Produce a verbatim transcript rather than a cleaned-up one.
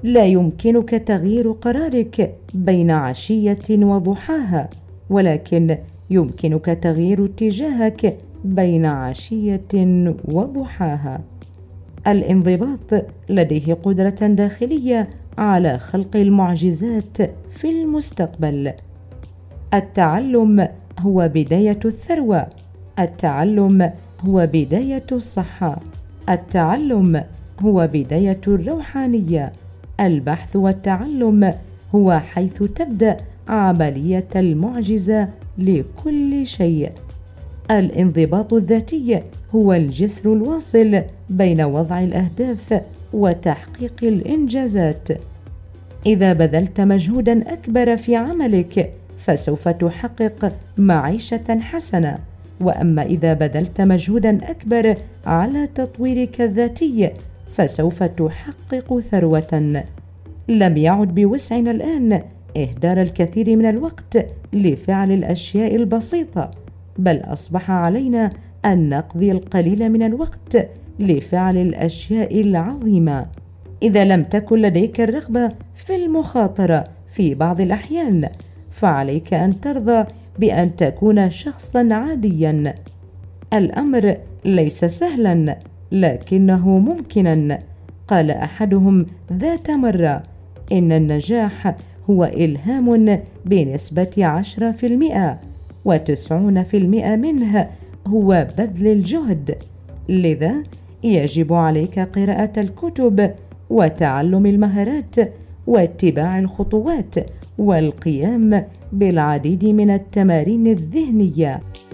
لا يمكنك تغيير قرارك بين عشية وضحاها، ولكن يمكنك تغيير اتجاهك بين عشية وضحاها. الانضباط لديه قدرة داخلية على خلق المعجزات في المستقبل. التعلم هو بداية الثروة. التعلم هو بداية الصحة. التعلم هو بداية الروحانية. البحث والتعلم هو حيث تبدأ عملية المعجزة لكل شيء. الانضباط الذاتي هو الجسر الواصل بين وضع الأهداف وتحقيق الإنجازات. إذا بذلت مجهوداً أكبر في عملك فسوف تحقق معيشة حسنة، وأما إذا بذلت مجهوداً أكبر على تطويرك الذاتي فسوف تحقق ثروة. لم يعد بوسعنا الآن إهدار الكثير من الوقت لفعل الأشياء البسيطة، بل أصبح علينا أن نقضي القليل من الوقت لفعل الأشياء العظيمة. إذا لم تكن لديك الرغبة في المخاطرة في بعض الأحيان فعليك أن ترضى بأن تكون شخصا عاديا. الأمر ليس سهلا لكنه ممكنا. قال أحدهم ذات مرة: إن النجاح هو إلهام بنسبة عشرة في المئة، وتسعون في المئة منه هو بذل الجهد. لذا يجب عليك قراءة الكتب وتعلم المهارات واتباع الخطوات والقيام بالعديد من التمارين الذهنية.